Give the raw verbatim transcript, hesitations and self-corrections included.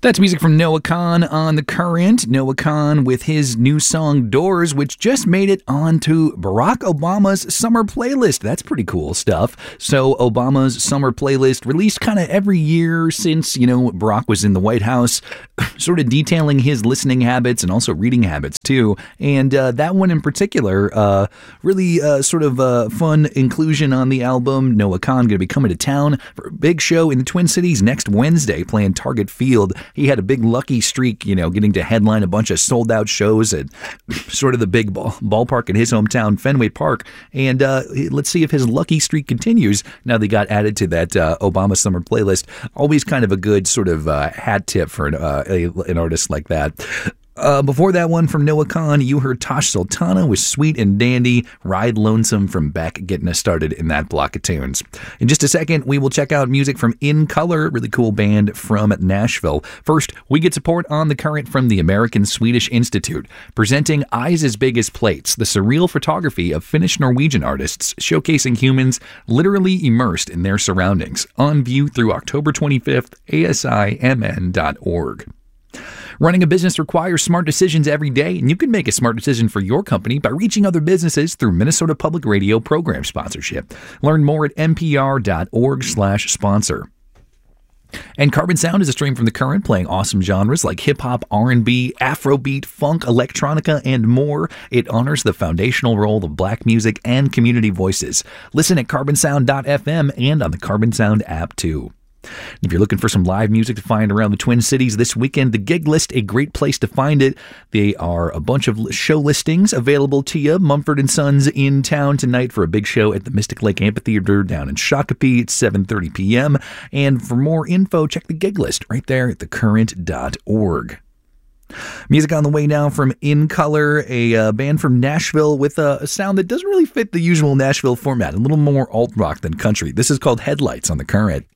That's music from Noah Kahan on The Current. Noah Kahan with his new song Doors, which just made it onto Barack Obama's summer playlist. That's pretty cool stuff. So Obama's summer playlist released kind of every year since, you know, Barack was in the White House, sort of detailing his listening habits and also reading habits too. And uh, that one in particular, uh, really uh, sort of uh, fun inclusion on the album. Noah Kahan going to be coming to town for a big show in the Twin Cities next Wednesday, playing Target Field. He had a big lucky streak, you know, getting to headline a bunch of sold out shows at sort of the big ball, ballpark in his hometown, Fenway Park. And uh, let's see if his lucky streak continues now they got added to that uh, Obama summer playlist. Always kind of a good sort of uh, hat tip for an, uh, a, an artist like that. Uh, before that one from Noah Kahan, you heard Tosh Sultana with Sweet and Dandy, Ride Lonesome from Beck, getting us started in that block of tunes. In just a second, we will check out music from In Color, really cool band from Nashville. First, we get support on The Current from the American Swedish Institute, presenting Eyes as Big as Plates, the surreal photography of Finnish-Norwegian artists showcasing humans literally immersed in their surroundings. On view through October twenty-fifth, A S I M N dot org. Running a business requires smart decisions every day, and you can make a smart decision for your company by reaching other businesses through Minnesota Public Radio program sponsorship. Learn more at npr.org slash sponsor. And Carbon Sound is a stream from The Current, playing awesome genres like hip-hop, R and B, Afrobeat, funk, electronica, and more. It honors the foundational role of black music and community voices. Listen at carbon sound dot f m and on the Carbon Sound app, too. If you're looking for some live music to find around the Twin Cities this weekend, the Gig List, a great place to find it. They are a bunch of show listings available to you. Mumford and Sons in town tonight for a big show at the Mystic Lake Amphitheater down in Shakopee at seven thirty p.m. And for more info, check the Gig List right there at the current dot org. Music on the way now from In Color, a uh, band from Nashville with a, a sound that doesn't really fit the usual Nashville format, a little more alt rock than country. This is called Headlights on The Current.